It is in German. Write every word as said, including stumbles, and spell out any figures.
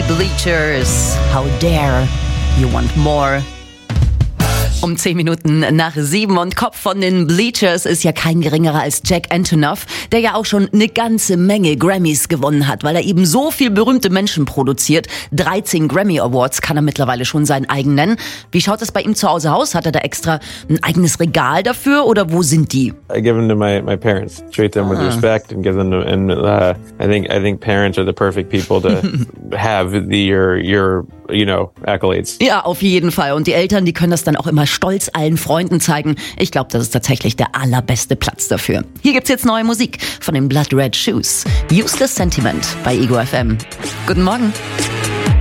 Bleachers, how dare you want more? Um zehn Minuten nach sieben und Kopf von den Bleachers ist ja kein geringerer als Jack Antonoff, der ja auch schon eine ganze Menge Grammys gewonnen hat, weil er eben so viel berühmte Menschen produziert. dreizehn Grammy Awards kann er mittlerweile schon sein eigen nennen. Wie schaut es bei ihm zu Hause aus? Hat er da extra ein eigenes Regal dafür oder wo sind die? I give them to my, my parents. Treat them with Ah. respect and give them to, and uh, I think I think parents are the perfect people to have the your your you know accolades. Ja, auf jeden Fall. Und die Eltern, die können das dann auch immer stolz allen Freunden zeigen. Ich glaube, das ist tatsächlich der allerbeste Platz dafür. Hier gibt's jetzt neue Musik von den Blood Red Shoes. Useless Sentiment bei Ego F M. Guten Morgen.